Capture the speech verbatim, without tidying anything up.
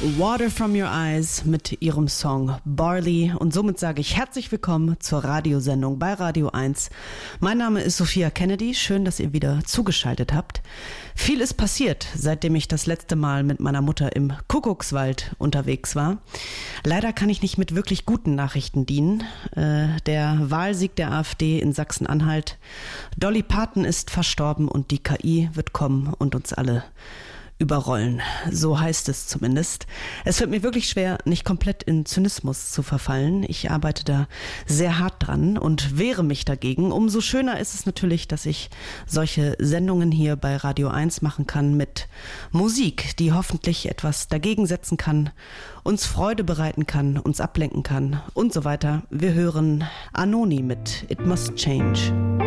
Water from Your Eyes mit ihrem Song Barley. Und somit sage ich herzlich willkommen zur Radiosendung bei Radio eins. Mein Name ist Sophia Kennedy. Schön, dass ihr wieder zugeschaltet habt. Viel ist passiert, seitdem ich das letzte Mal mit meiner Mutter im Kuckuckswald unterwegs war. Leider kann ich nicht mit wirklich guten Nachrichten dienen. Äh, der Wahlsieg der AfD in Sachsen-Anhalt. Dolly Parton ist verstorben und die K I wird kommen und uns alle überrollen. So heißt es zumindest. Es wird mir wirklich schwer, nicht komplett in Zynismus zu verfallen. Ich arbeite da sehr hart dran und wehre mich dagegen. Umso schöner ist es natürlich, dass ich solche Sendungen hier bei Radio eins machen kann mit Musik, die hoffentlich etwas dagegen setzen kann, uns Freude bereiten kann, uns ablenken kann und so weiter. Wir hören Anoni mit It Must Change.